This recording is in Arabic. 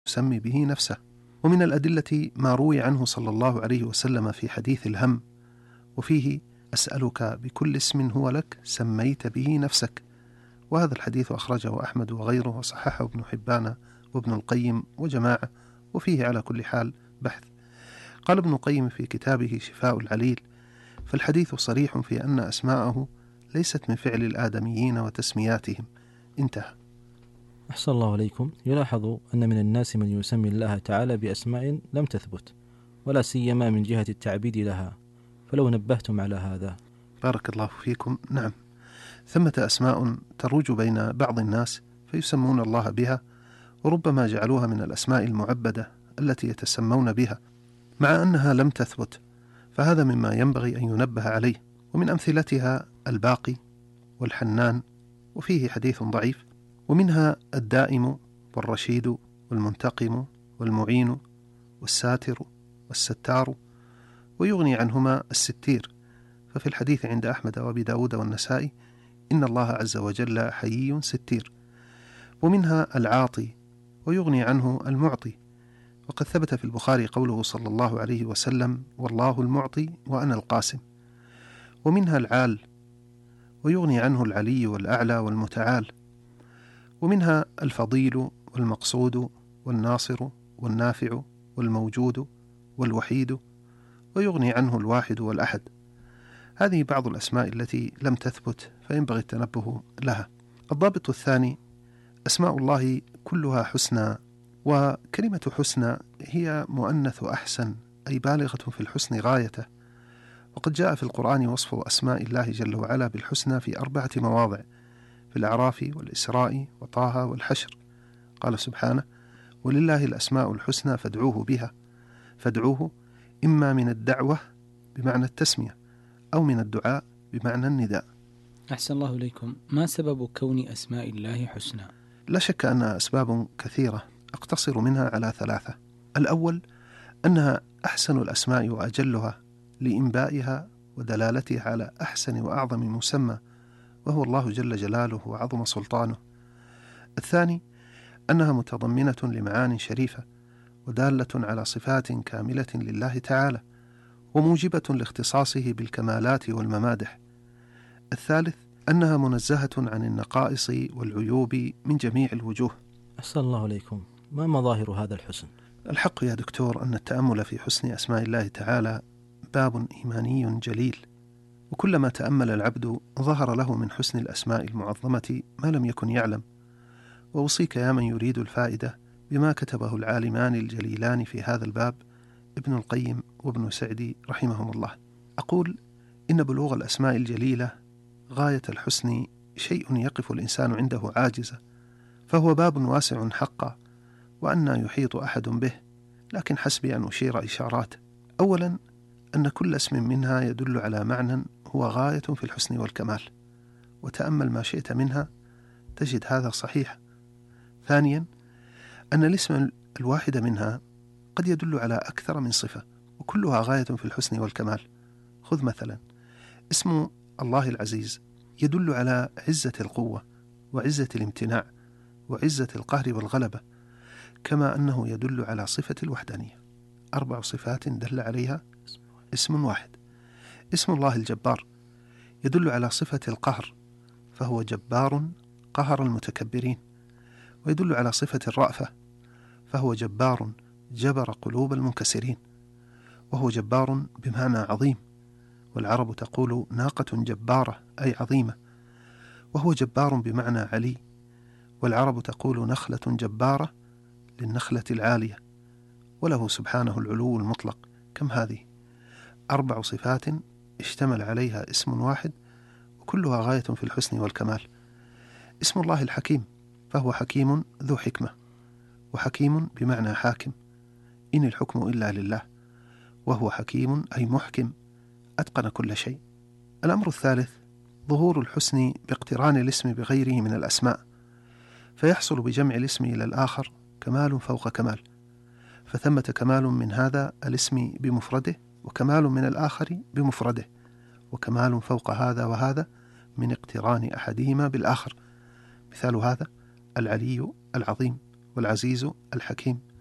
يسمي به نفسه. ومن الأدلة ما روي عنه صلى الله عليه وسلم في حديث الهم، وفيه: أسألك بكل اسم هو لك سميت به نفسك. وهذا الحديث أخرجه أحمد وغيره، وصححه ابن حبان وابن القيم وجماعة، وفيه على كل حال بحث. قال ابن القيم في كتابه شفاء العليل: فالحديث صريح في أن أسماءه ليست من فعل الآدميين وتسمياتهم. انتهى. أحسن الله عليكم. يلاحظ أن من الناس من يسمي الله تعالى بأسماء لم تثبت، ولا سيما من جهة التعبيد لها، فلو نبهتم على هذا. بارك الله فيكم. نعم، ثمة أسماء تروج بين بعض الناس فيسمون الله بها، وربما جعلوها من الأسماء المعبدة التي يتسمون بها، مع أنها لم تثبت، فهذا مما ينبغي أن ينبه عليه. ومن أمثلتها الباقي والحنان، وفيه حديث ضعيف. ومنها الدائم والرشيد والمنتقم والمعين والساتر والستار، ويغني عنهما الستير، ففي الحديث عند أحمد وأبي داود والنسائي: إن الله عز وجل حيي ستير. ومنها العاطي، ويغني عنه المعطي، وقد ثبت في البخاري قوله صلى الله عليه وسلم: والله المعطي وأنا القاسم. ومنها العال، ويغني عنه العلي والأعلى والمتعال. ومنها الفضيل والمقصود والناصر والنافع والموجود والوحيد، ويغني عنه الواحد والأحد. هذه بعض الأسماء التي لم تثبت، فينبغي التنبه لها. الضابط الثاني: أسماء الله كلها حسنى، وكلمة حسنى هي مؤنث أحسن، أي بالغة في الحسن غايته. وقد جاء في القرآن وصف أسماء الله جل وعلا بالحسنى في 4 مواضع: في الأعراف والإسراء وطه والحشر. قال سبحانه: ولله الأسماء الحسنى فادعوه بها. فادعوه إما من الدعوة بمعنى التسمية، أو من الدعاء بمعنى النداء. أحسن الله إليكم. ما سبب كون أسماء الله حسنى؟ لا شك أنها أسباب كثيرة، أقتصر منها على 3. الأول: أنها أحسن الأسماء وأجلها لإنبائها ودلالتها على أحسن وأعظم مسمى، وهو الله جل جلاله وعظم سلطانه. الثاني: أنها متضمنة لمعان شريفة ودالة على صفات كاملة لله تعالى، وموجبة لاختصاصه بالكمالات والممادح. الثالث: أنها منزهة عن النقائص والعيوب من جميع الوجوه. أحسن الله عليكم. ما مظاهر هذا الحسن؟ الحق يا دكتور أن التأمل في حسن أسماء الله تعالى باب إيماني جليل، وكلما تأمل العبد ظهر له من حسن الأسماء المعظمة ما لم يكن يعلم. وأوصيك يا من يريد الفائدة بما كتبه العالمان الجليلان في هذا الباب، ابن القيم وابن سعدي رحمهم الله. أقول: إن بلوغ الأسماء الجليلة غاية الحسن شيء يقف الإنسان عنده عاجزة، فهو باب واسع حقا، وأن يحيط أحد به، لكن حسبي أن أشير إشارات. أولا: أن كل اسم منها يدل على معنى هو غاية في الحسن والكمال، وتأمل ما شئت منها تجد هذا صحيح. ثانيا: أن الاسم الواحد منها قد يدل على أكثر من صفة، وكلها غاية في الحسن والكمال. خذ مثلا اسم الله العزيز، يدل على عزة القوة وعزة الامتناع وعزة القهر والغلبة، كما أنه يدل على صفة الوحدانية. 4 صفات دل عليها اسم واحد. اسم الله الجبار يدل على صفة القهر، فهو جبار قهر المتكبرين، ويدل على صفة الرأفة، فهو جبار جبر قلوب المنكسرين، وهو جبار بمعنى عظيم، والعرب تقول ناقة جبارة أي عظيمة. وهو جبار بمعنى علي، والعرب تقول نخلة جبارة للنخلة العالية، وله سبحانه العلو المطلق. كم هذه؟ 4 صفات اشتمل عليها اسم واحد، وكلها غاية في الحسن والكمال. اسم الله الحكيم، فهو حكيم ذو حكمة، وحكيم بمعنى حاكم، إن الحكم إلا لله، وهو حكيم أي محكم أتقن كل شيء. الأمر الثالث: ظهور الحسن باقتران الاسم بغيره من الأسماء، فيحصل بجمع الاسم إلى الآخر كمال فوق كمال، فثمة كمال من هذا الاسم بمفرده، وكمال من الآخر بمفرده، وكمال فوق هذا وهذا من اقتران أحدهما بالآخر. مثال هذا: العلي العظيم، والعزيز الحكيم.